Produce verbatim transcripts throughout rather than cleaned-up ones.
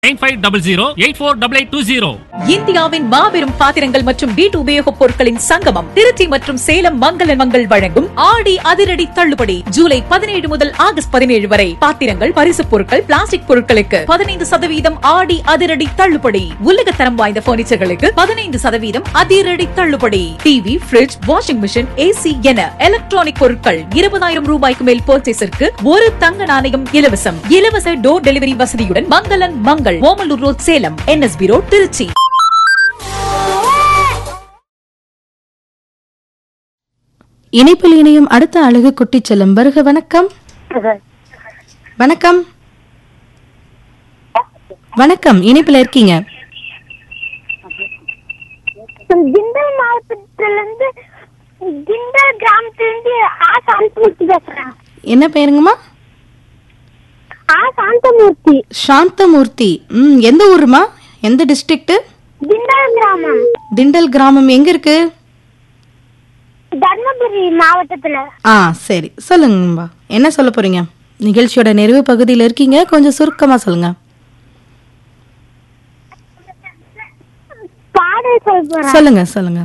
nine five zero zero eight four eight eight two zero. இந்தியாவின் மாபெரும் பாத்திரங்கள் மற்றும் வீட்டு உபயோகப் பொருட்களின் சங்கமம் திருச்சி மற்றும் சேலம் மங்கள மங்கள் வழங்கும் ஆடி அதிரடி தள்ளுபடி ஜூலை பதினேழு முதல் ஆகஸ்ட் பதினேழு வரை பாத்திரங்கள் பரிசுப் பொருட்கள் பிளாஸ்டிக் பொருட்களுக்கு பதினைந்து சதவீதம் ஆடி அதிரடி தள்ளுபடி. உலகத்தரம் வாய்ந்த பர்னிச்சர்களுக்கு பதினைந்து சதவீதம் அதிரடி தள்ளுபடி. TV, bridge, washing machine, AC என எலக்ட்ரானிக் பொருட்கள் இருபதாயிரம் ரூபாய்க்கு மேல் பர்ச்சேஸிற்கு ஒரு தங்க நாணயம் இலவசம். இலவச டோர் டெலிவரி வசதியுடன் மங்களன் Mangal Omalur road, Salem, NSP road, Trichy. இணைப்பில் இணையும் அடுத்த அழகு குட்டி செல்லம் வருக. வணக்கம். வணக்கம் வணக்கம் இணைப்பில் இருக்கீங்க. திண்டல் மாவட்டத்திலிருந்து திண்டல் கிராமத்திலிருந்து ஆ சாந்தமூர்த்தி பேசுறேன். என்ன பேருங்கம்மா? ஆ சாந்தமூர்த்தி. சாந்தமூர்த்தி. ம் எந்த ஊருமா? எந்த டிஸ்ட்ரிக்ட்? திண்டல் கிராமம். திண்டல் கிராமம் எங்க இருக்கு? தர்மபுரி மாவட்டத்துல. ஆ சரி, சொல்லுங்கம்மா, என்ன சொல்ல போறீங்க? நிகழ்ச்சியோட நிறைவு பகுதியில் இருக்கீங்க, கொஞ்சம் சுருக்கமா சொல்லுங்க. பாடல் சொல்ல போறேன். சொல்லுங்க சொல்லுங்க.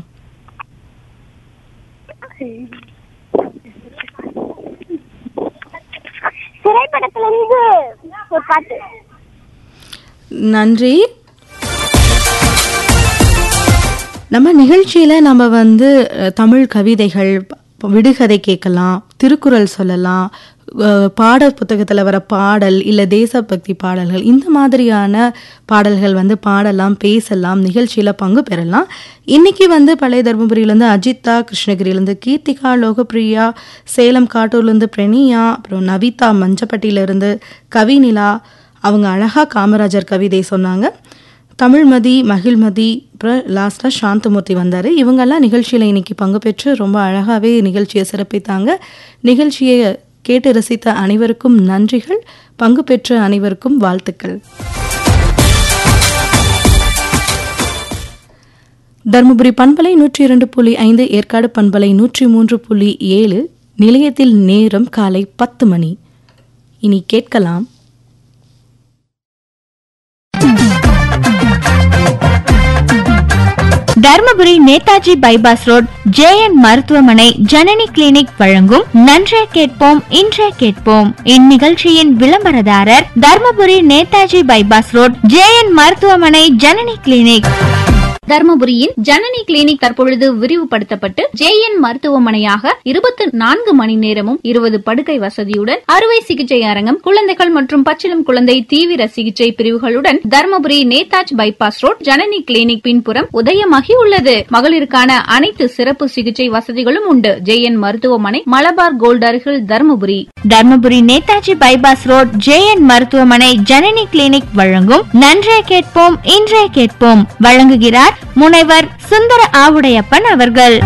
திரைப்படத்துல இருந்து ஒரு பாட்டு. நன்றி. நம்ம நிகழ்ச்சியில் நம்ம வந்து தமிழ் கவிதைகள், விடுகதை கேட்கலாம், திருக்குறள் சொல்லலாம், பாட புத்தகத்தில் வர பாடல் இல்லை தேசபக்தி பாடல்கள், இந்த மாதிரியான பாடல்கள் வந்து பாடலாம், பேசலாம், நிகழ்ச்சியில் பங்கு பெறலாம். இன்றைக்கி வந்து பழைய தர்மபுரியிலேருந்து அஜித்தா, கிருஷ்ணகிரியிலேருந்து கீர்த்திகா, லோகப்பிரியா, சேலம் காட்டூர்லேருந்து பிரணியா, அப்புறம் நவிதா மஞ்சப்பட்டியிலேருந்து கவிநிலா, அவங்க அழகாக காமராஜர் கவிதை சொன்னாங்க. தமிழ்மதி, மகிழ்மதி, அப்புறம் லாஸ்ட்டாக சாந்தமூர்த்தி வந்தார். இவங்கெல்லாம் நிகழ்ச்சியில் இன்றைக்கி பங்கு பெற்று ரொம்ப அழகாகவே நிகழ்ச்சியை சிறப்பித்தாங்க. நிகழ்ச்சியை கேட்டு ரசித்த அனைவருக்கும் நன்றிகள், பங்கு பெற்ற அனைவருக்கும் வாழ்த்துக்கள். தருமபுரி பண்பலை நூற்றி இரண்டு புள்ளி ஐந்து, ஏற்காடு பண்பலை நூற்றி மூன்று புள்ளி ஏழு, நிலையத்தில் நேரம் காலை பத்து மணி. இனி கேட்கலாம் Dharmapuri Netaji bypass road J N மருத்துவமனை ஜனனி கிளினிக் வழங்கும் நன்றே கேட்போம் இன்றே கேட்போம். இந்நிகழ்ச்சியின் விளம்பரதாரர் Dharmapuri Netaji bypass road J N மருத்துவமனை ஜனனி கிளினிக். தர்மபுரியின் ஜனனி கிளினிக் தற்பொழுது விரிவுபடுத்தப்பட்டு ஜே என் மருத்துவமனையாக இருபத்தி நான்கு மணி நேரமும் இருபது படுக்கை வசதியுடன் அறுவை சிகிச்சை அரங்கம், குழந்தைகள் மற்றும் பச்சிளம் குழந்தை தீவிர சிகிச்சை பிரிவுகளுடன் Dharmapuri Netaji bypass road Janani clinic பின்புறம் உதயமாகி உள்ளது. மகளிருக்கான அனைத்து சிறப்பு சிகிச்சை வசதிகளும் உண்டு. ஜே என் மருத்துவமனை, மலபார் கோல்ட் அருகில், Dharmapuri. Dharmapuri Netaji bypass road J N மருத்துவமனை ஜனனி கிளினிக் வழங்கும் நன்றே கேட்போம் இன்றே கேட்போம். வழங்குகிறார் முனைவர் சுந்தர ஆவுடையப்பன் அவர்கள்.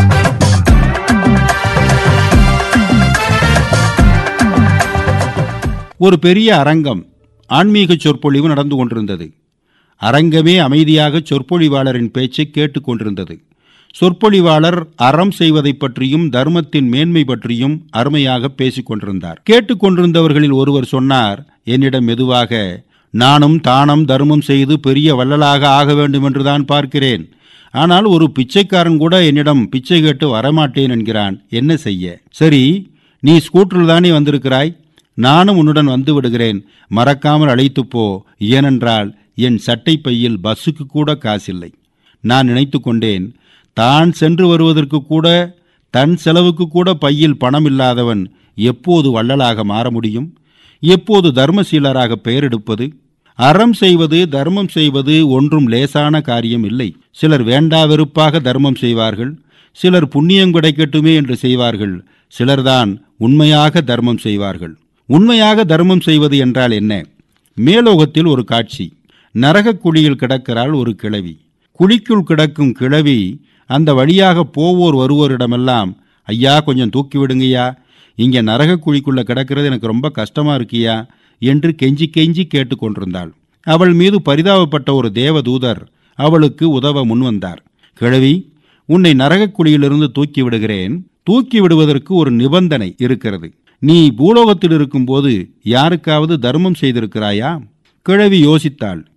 ஒரு பெரிய அரங்கம், ஆன்மீக சொற்பொழிவு நடந்து கொண்டிருந்தது. அரங்கமே அமைதியாக சொற்பொழிவாளரின் பேச்சை கேட்டுக் கொண்டிருந்தது. சொற்பொழிவாளர் அறம் செய்வதை பற்றியும் தர்மத்தின் மேன்மை பற்றியும் அருமையாக பேசிக் கொண்டிருந்தார். கேட்டுக்கொண்டிருந்தவர்களில் ஒருவர் சொன்னார் என்னிடம் மெதுவாக, நானும் தானம் தர்மம் செய்து பெரிய வள்ளலாக ஆக வேண்டும் என்றுதான் பார்க்கிறேன். ஆனால் ஒரு பிச்சைக்காரன் கூட என்னிடம் பிச்சை கேட்டு வரமாட்டேன் என்கிறான். என்ன செய்ய? சரி, நீ ஸ்கூட்டரில் தானே வந்திருக்கிறாய், நானும் உன்னுடன் வந்து விடுகிறேன், மறக்காமல் அழைத்து போ. ஏனென்றால் என் சட்டை பையில் பஸ்ஸுக்கு கூட காசில்லை. நான் நினைத்து கொண்டேன், தான் சென்று வருவதற்கு கூட தன் செலவுக்கு கூட பையில் பணம் இல்லாதவன் எப்போது வள்ளலாக மாற முடியும்? எப்போது தர்மசீலராக பெயரெடுப்பது? அறம் செய்வது, தர்மம் செய்வது ஒன்றும் லேசான காரியம் இல்லை. சிலர் வேண்டா வெறுப்பாக தர்மம் செய்வார்கள், சிலர் புண்ணியம் கிடைக்கட்டுமே என்று செய்வார்கள், சிலர்தான் உண்மையாக தர்மம் செய்வார்கள். உண்மையாக தர்மம் செய்வது என்றால் என்ன? மேலோகத்தில் ஒரு காட்சி. நரகக் குழியில் கிடக்கிறாள் ஒரு கிழவி. குழிக்குள் கிடக்கும் கிழவி அந்த வழியாக போவோர் வருவோரிடமெல்லாம், ஐயா கொஞ்சம் தூக்கி விடுங்கய்யா, இங்கே நரக குழிக்குள்ள கிடக்கிறது எனக்கு ரொம்ப கஷ்டமா இருக்கியா என்று கெஞ்சி கெஞ்சி கேட்டுக்கொண்டிருந்தாள். அவள் மீது பரிதாபப்பட்ட ஒரு தேவதூதர் அவளுக்கு உதவ முன்வந்தார். கிழவி, உன்னை நரகக் குழியிலிருந்து தூக்கி விடுகிறேன். தூக்கி விடுவதற்கு ஒரு நிபந்தனை இருக்கிறது. நீ பூலோகத்தில் இருக்கும்போது யாருக்காவது தர்மம் செய்திருக்கிறாயா? கிழவி யோசித்தாள்.